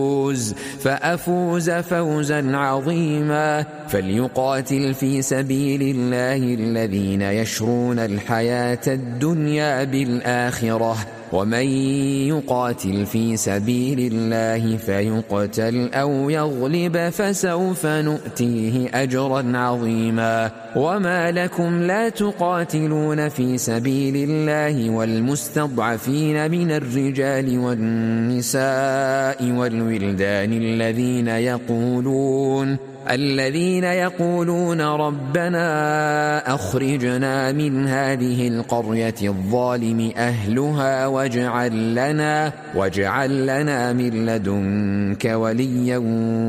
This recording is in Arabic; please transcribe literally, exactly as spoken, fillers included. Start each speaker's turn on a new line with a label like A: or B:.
A: فأفوز فوزا عظيما. فليقاتل في سبيل الله الذين يشرون الحياة الدنيا بالآخرة، ومن يقاتل في سبيل الله فيقتل أو يغلب فسوف نؤتيه أجرا عظيما. وما لكم لا تقاتلون في سبيل الله والمستضعفين من الرجال والنساء والولدان الذين يقولون الذين يقولون ربنا أخرجنا من هذه القرية الظالم أهلها واجعل لنا واجعل لنا من لدنك وليا